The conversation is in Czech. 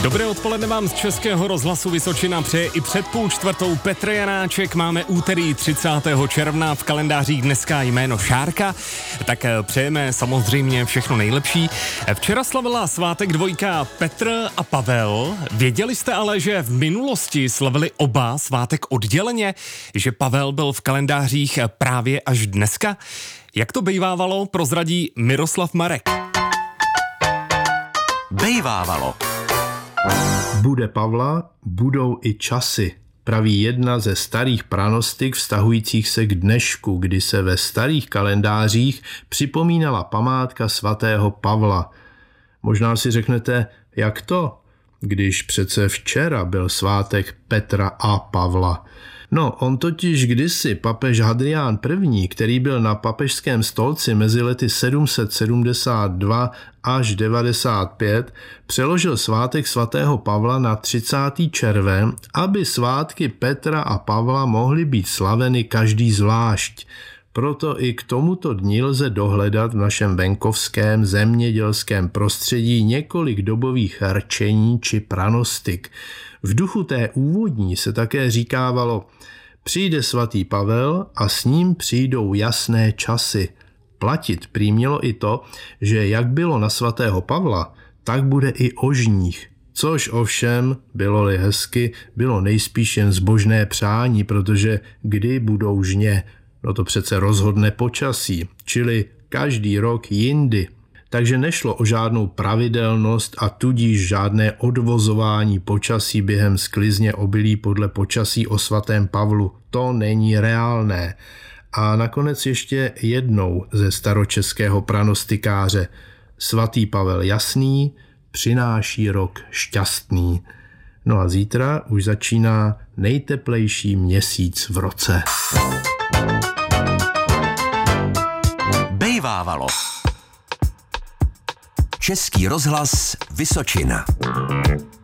Dobré odpoledne vám z Českého rozhlasu Vysočina přeje i před 3:30 Petr Janáček. Máme úterý 30. června, v kalendářích dneska jméno Šárka, tak přejeme samozřejmě všechno nejlepší. Včera slavila svátek dvojka Petr a Pavel. Věděli jste ale, že v minulosti slavili oba svátek odděleně, že Pavel byl v kalendářích právě až dneska? Jak to bejvávalo, prozradí Miroslav Marek. Bejvávalo. Bude Pavla, budou i časy, praví jedna ze starých pranostik vztahujících se k dnešku, kdy se ve starých kalendářích připomínala památka svatého Pavla. Možná si řeknete, jak to, když přece včera byl svátek Petra a Pavla. No, on totiž kdysi papež Hadrián I., který byl na papežském stolci mezi lety 772 až 95, přeložil svátek svatého Pavla na 30. červen, aby svátky Petra a Pavla mohly být slaveny každý zvlášť. Proto i k tomuto dni lze dohledat v našem venkovském zemědělském prostředí několik dobových rčení či pranostik. V duchu té úvodní se také říkávalo: přijde svatý Pavel a s ním přijdou jasné časy. Platit prý mělo i to, že jak bylo na svatého Pavla, tak bude i o žních. Což ovšem, bylo-li hezky, bylo nejspíš jen zbožné přání, protože kdy budou žně, no to přece rozhodne počasí, čili každý rok jindy. Takže nešlo o žádnou pravidelnost a tudíž žádné odvozování počasí během sklizně obilí podle počasí o svatém Pavlu. To není reálné. A nakonec ještě jednou ze staročeského pranostikáře. Svatý Pavel jasný přináší rok šťastný. No a zítra už začíná nejteplejší měsíc v roce. Bejvávalo. Český rozhlas Vysočina.